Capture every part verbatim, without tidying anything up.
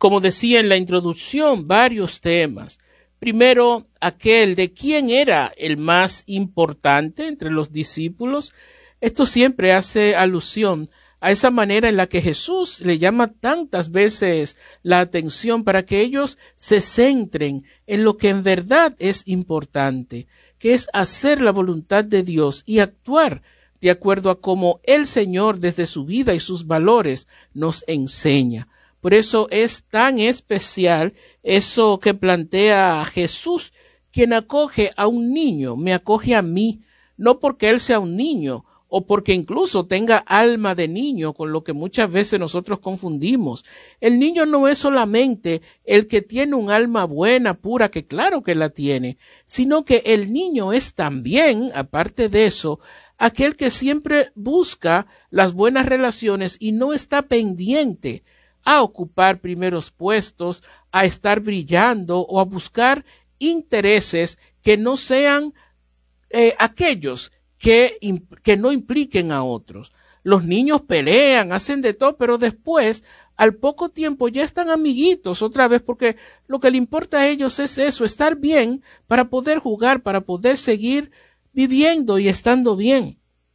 como decía en la introducción, varios temas. Primero, aquel de quién era el más importante entre los discípulos. Esto siempre hace alusión a esa manera en la que Jesús le llama tantas veces la atención para que ellos se centren en lo que en verdad es importante, que es hacer la voluntad de Dios y actuar de acuerdo a cómo el Señor desde su vida y sus valores nos enseña. Por eso es tan especial eso que plantea Jesús, quien acoge a un niño, me acoge a mí, no porque él sea un niño, o porque incluso tenga alma de niño, con lo que muchas veces nosotros confundimos. El niño no es solamente el que tiene un alma buena, pura, que claro que la tiene, sino que el niño es también, aparte de eso, aquel que siempre busca las buenas relaciones y no está pendiente a ocupar primeros puestos, a estar brillando o a buscar intereses que no sean eh, aquellos Que, que no impliquen a otros. Los niños pelean, hacen de todo, pero después, al poco tiempo, ya están amiguitos otra vez, porque lo que le importa a ellos es eso, estar bien para poder jugar, para poder seguir viviendo y estando bien.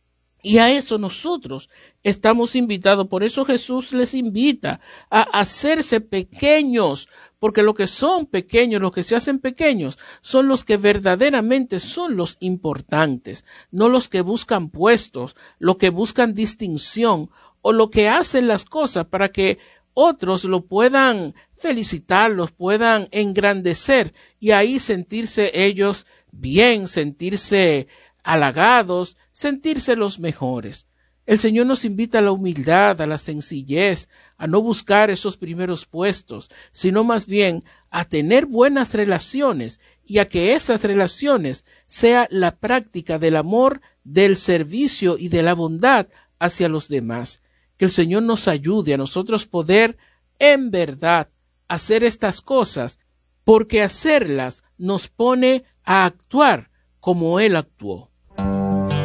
Y a eso nosotros estamos invitados. Por eso Jesús les invita a hacerse pequeños, porque lo que son pequeños, los que se hacen pequeños, son los que verdaderamente son los importantes, no los que buscan puestos, los que buscan distinción o lo que hacen las cosas para que otros lo puedan felicitar, los puedan engrandecer y ahí sentirse ellos bien, sentirse halagados, sentirse los mejores. El Señor nos invita a la humildad, a la sencillez, a no buscar esos primeros puestos, sino más bien a tener buenas relaciones y a que esas relaciones sea la práctica del amor, del servicio y de la bondad hacia los demás. Que el Señor nos ayude a nosotros poder en verdad hacer estas cosas, porque hacerlas nos pone a actuar como Él actuó.